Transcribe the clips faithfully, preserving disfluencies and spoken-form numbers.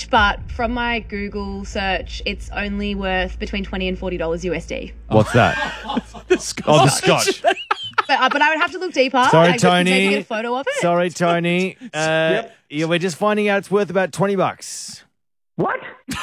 but from my Google search, it's only worth between twenty and forty dollars U S D. What's that? The Scotch. Oh, the Scotch. But, uh, but I would have to look deeper. Sorry, I could take Tony. a photo of it. Sorry, Tony. Uh, Yep. Yeah, we're just finding out it's worth about twenty bucks. What?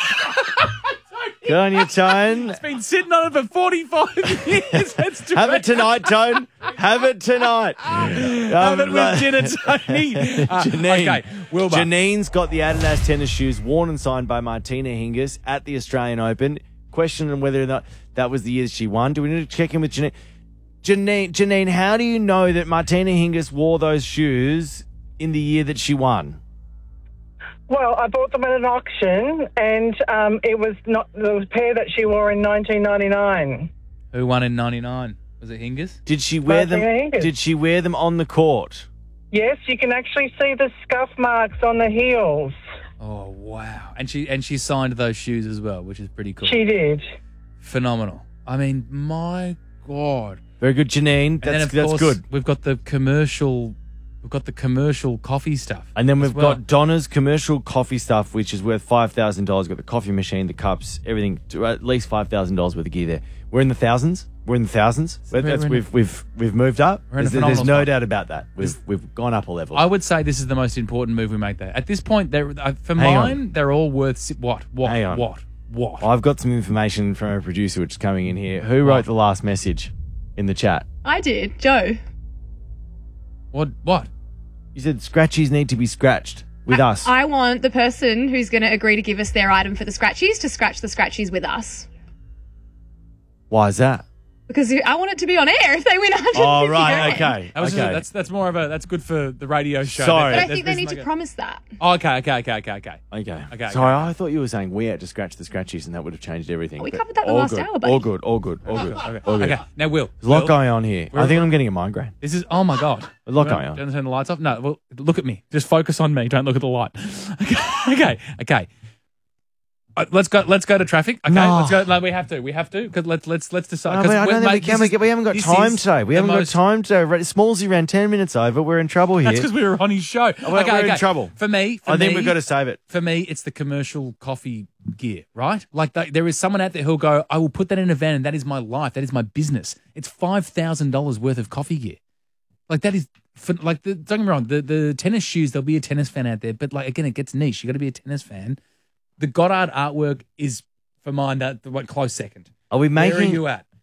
Good on you, Tone. It's been sitting on it for forty-five years. That's Have it tonight, Tone. Have it tonight. Have it with dinner, Tony. Uh, Janine. Okay, Wilbur. Janine's got the Adidas tennis shoes worn and signed by Martina Hingis at the Australian Open. Questioning whether or not that was the year that she won. Do we need to check in with Janine? Janine, Janine, how do you know that Martina Hingis wore those shoes in the year that she won? Well, I bought them at an auction, and um, it was not the pair that she wore in nineteen ninety-nine. Who won in ninety-nine? Was it Hingis? Did she wear them? Martina Hingis. Did she wear them on the court? Yes, you can actually see the scuff marks on the heels. Oh, wow. And she and she signed those shoes as well, which is pretty cool. She did. Phenomenal. I mean, my God. Very good, Janine. And then, That's of that's course, good. We've got the commercial... We've got the commercial coffee stuff. And then as we've well. got Donna's commercial coffee stuff, which is worth five thousand dollars. Got the coffee machine, the cups, everything. To at least five thousand dollars worth of gear there. We're in the thousands. We're in the thousands. We're That's, in a- we've we've we've moved up. We're in a There's, there's phenomenal no spot. doubt about that. We've we've gone up a level. I would say this is the most important move we make there. At this point, they're, uh, for Hang mine, on. they're all worth... si- What? What? Hang on. What? What? I've got some information from a producer which is coming in here. Who wrote the last message in the chat? I did. Joe. What? What? You said scratchies need to be scratched with us. I want the person who's going to agree to give us their item for the scratchies to scratch the scratchies with us. Why is that? Because I want it to be on air if they win one hundred fifty Oh, right. grand. Okay. That was okay. that's that's more of a that's good for the radio show. Sorry. But I That- think they there's need to like a- promise that. Oh, okay, okay, okay, okay, okay. Okay. Okay, Sorry, okay. I thought you were saying we had to scratch the scratchies and that would have changed everything. Oh, we but covered that in the all last good, hour, buddy. All good, all good, all good. Okay, All good. okay. Now, Will. There's a lot Will, going on here. I We're- think I'm getting a migraine. This is oh my god. A lot Do going you on. want to turn the lights off? No. Well, look at me. Just focus on me. Don't look at the light. Okay. Okay. Okay. Uh, let's go. Let's go to traffic. Okay. No. Let's go. No, we have to. We have to. Cause let's let's let's decide. No, 'cause but I we're- don't think we mate, can. this We, is- we haven't got this time is today. We the haven't most- got time today. Smallsy ran ten minutes over. We're in trouble here. That's because we were on his show. Oh, we're- okay, we're in okay. trouble. For me, for I think me, we've got to save it. For me, it's the commercial coffee gear, right? Like th- there is someone out there who'll go, I will put that in a van, and that is my life. That is my business. It's five thousand dollars worth of coffee gear. Like that is, for, like the, don't get me wrong. The the tennis shoes, there'll be a tennis fan out there, but like again, it gets niche. You got to be a tennis fan. The Goddard artwork is for mine that the one close second. Are we making? Where are you at?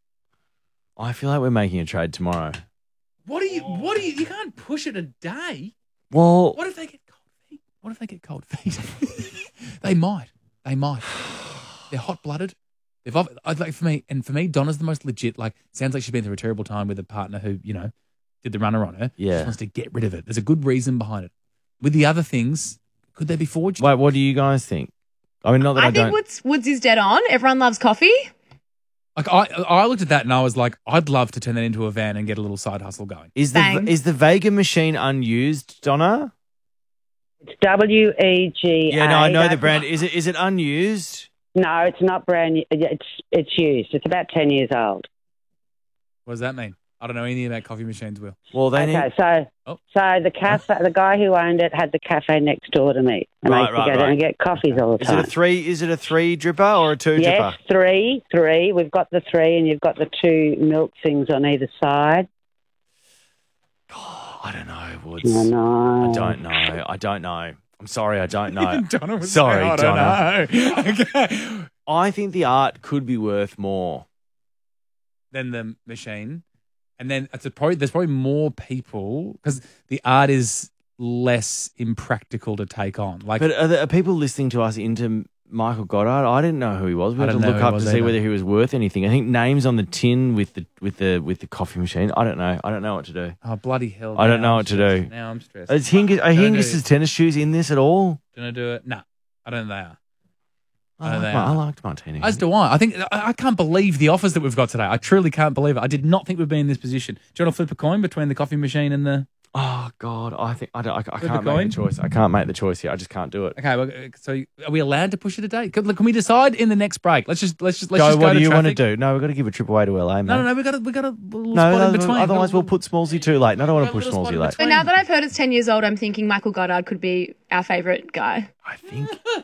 I feel like we're making a trade tomorrow. What are you? What are you? You can't push it a day. Well, What if they get cold feet? What if they get cold feet? They might. They might. They're hot blooded. They've ob- I'd like for me, and for me, Donna's the most legit. Like, sounds like she's been through a terrible time with a partner who, you know, did the runner on her. She Yeah. just wants to get rid of it. There's a good reason behind it. With the other things, could they be forged? wait. What do you guys think? I mean, not that I, I think don't. Woods, Woods is dead on. Everyone loves coffee. Like, I, I looked at that and I was like, I'd love to turn that into a van and get a little side hustle going. Is the Bang. is the Vega machine unused, Donna? It's W E G A. Yeah, no, I know the That's brand. not- Is it is it unused? No, it's not brand new. It's it's used. It's about ten years old. What does that mean? I don't know anything about coffee machines, Will. Well, they Okay, need. so Oh. so the cafe, the guy who owned it had the cafe next door to me, and Right, I used to right, go right. down and get coffees all the Is it a time. three? Is it a three dripper or a two Yes, dripper? three, three. We've got the three, and you've got the two milk things on either side. I don't know, Woods. I know. I don't know. I don't know. I'm sorry, I don't know. Donna was Sorry, saying, I Donna. don't know. Okay. I think the art could be worth more. Than the machine. And then it's a probably there's probably more people because the art is less impractical to take on. Like, But are, there, are people listening to us into Michael Goddard? I didn't know who he was. We I had to don't know look who he up to was see either. whether he was worth anything. I think names on the tin with the with the with the coffee machine. I don't know. I don't know what to do. oh bloody hell! I don't now know I'm what to stressed. do. Now I'm stressed. Is Hingis, are Don't do Hingis' it. tennis shoes in this at all? Gonna do it? No, I don't think they are. I, Oh, like they Ma- are. I liked Martina. As do I. I think I, I can't believe the offers that we've got today. I truly can't believe it. I did not think we'd be in this position. Do you want to flip a coin between the coffee machine and the? Oh God, I think I, don't, I, I Flip a can't coin? make the choice. I can't make the choice here. I just can't do it. Okay, well, uh, so are we allowed to push it a day? Can, can we decide in the next break? Let's just let's just let's Joe, just go what to do you want to traffic. do? No, we've got to give a trip away to L A, mate. No, no, no. We got to we got a little No, spot no, in between. otherwise Got a we'll put Smallsy too late. I don't want to got a push little spot Smallsy in late. between. But now that I've heard it's ten years old, I'm thinking Michael Goddard could be our favourite guy. I think